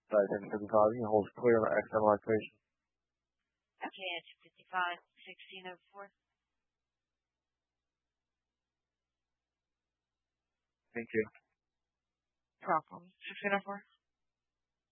Right, and 55, you can hold clear on the XML equation. Okay, it's 55, 1604. Thank you. Problem. 1604.